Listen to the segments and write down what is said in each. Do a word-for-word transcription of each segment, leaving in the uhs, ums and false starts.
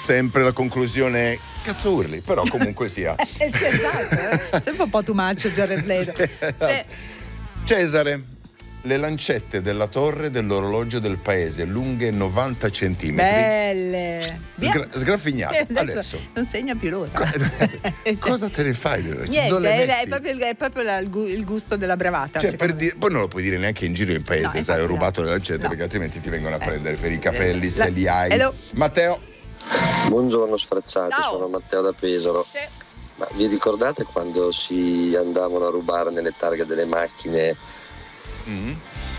sempre la conclusione è cazzo urli, però comunque sia. eh, sì, esatto, eh. Sempre un po' too much Jared Leto. Sì, esatto. Sì. Cesare, le lancette della torre dell'orologio del paese, lunghe novanta centimetri. Belle. Sgra- sgraffignate. Adesso, Adesso. non segna più l'ora. Cosa te ne fai? Niente, Non le è, metti? è proprio, il, è proprio la- il gu- il gusto della bravata. Cioè, per secondo me. dire, poi non lo puoi dire neanche in giro in paese, No, sai, infatti ho no. rubato le lancette, No. perché altrimenti ti vengono a Eh. prendere per i capelli, Eh, se la- li hai. Hello. Matteo. Buongiorno sfrecciati, Ciao. sono Matteo da Pesaro. Sì. Ma vi ricordate quando si andavano a rubare nelle targhe delle macchine Mm.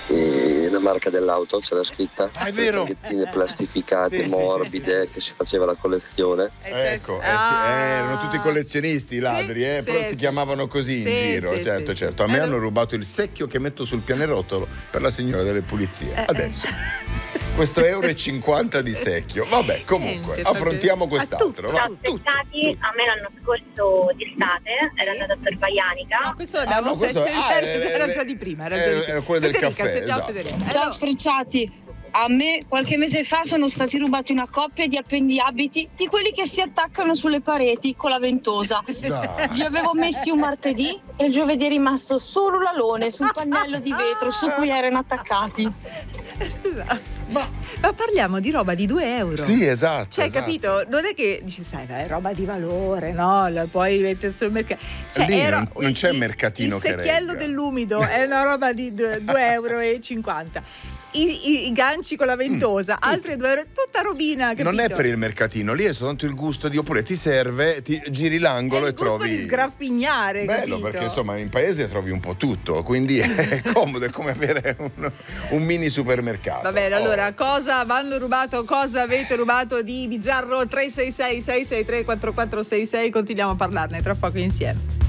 e la marca dell'auto c'era scritta? Ah, è vero. Le targhettine plastificate, Sì, sì, morbide, che si faceva la collezione. Eh, certo. Ecco, eh sì, Ah. eh, erano tutti collezionisti i ladri, eh, Sì, però sì, si sì. chiamavano così in Sì, giro, sì, certo, sì, certo. A sì. me Eh, hanno lo- rubato il secchio che metto sul pianerottolo per la signora delle pulizie. Eh, Adesso. Questo euro e cinquanta di secchio. Vabbè, comunque, Niente, affrontiamo proprio- quest'altro. a va, tutto, tutto. Aspettati, a me l'anno scorso d'estate ero andata a Torvaianica. No, questo Ah, abbiamo no, questo- se- ah, era, eh, era eh, già di prima. Era, eh, già di prima. era quello del Federica, caffè, sentiamo esatto. Federica. Ciao Allora, sfrecciati, a me qualche mese fa sono stati rubati una coppia di appendiabiti di quelli che si attaccano sulle pareti con la ventosa. Dai. Li avevo messi un martedì e il giovedì è rimasto solo l'alone sul pannello di vetro su cui erano attaccati. eh, scusa, ma, ma parliamo di roba di due euro. Sì, esatto. Cioè, esatto. capito? Non è che dici, sai, è roba di valore, no? La puoi mettere sul mercato. Cioè, Lì era- non- non c'è il- mercatino il che secchiello regga. dell'umido è una roba di due euro e cinquanta. I, i, i ganci con la ventosa, altre due euro, tutta robina, capito? Non è per il mercatino, lì è soltanto il gusto di, oppure ti serve, ti giri l'angolo È e il gusto trovi. di sgraffignare, Bello, capito? perché insomma in paese trovi un po' tutto, quindi è comodo, è come avere un, un mini supermercato. Va bene, Oh. allora, cosa vanno rubato, cosa avete rubato di bizzarro? Tre sei sei sei sei tre quattro quattro sei sei, continuiamo a parlarne tra poco insieme.